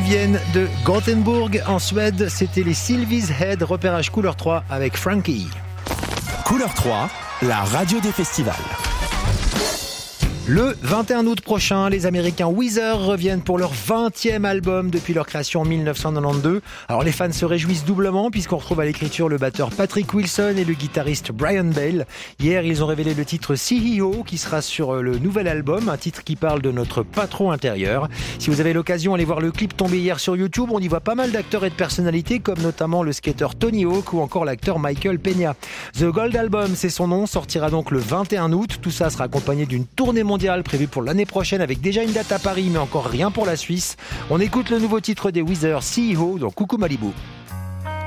viennent de Gothenburg en Suède. C'était les Sylvies Head, repérage couleur 3 avec Frankie. Couleur 3, la radio des festivals. Le 21 août prochain, les Américains Weezer reviennent pour leur 20e album depuis leur création en 1992. Alors les fans se réjouissent doublement puisqu'on retrouve à l'écriture le batteur Patrick Wilson et le guitariste Brian Bale. Hier, ils ont révélé le titre CEO qui sera sur le nouvel album, un titre qui parle de notre patron intérieur. Si vous avez l'occasion, allez voir le clip tombé hier sur YouTube. On y voit pas mal d'acteurs et de personnalités comme notamment le skateur Tony Hawk ou encore l'acteur Michael Peña. The Gold Album, c'est son nom, sortira donc le 21 août. Tout ça sera accompagné d'une tournée mondiale prévu pour l'année prochaine avec déjà une date à Paris mais encore rien pour la Suisse. On écoute le nouveau titre des Weezer, CEO, dans Coucou Malibu.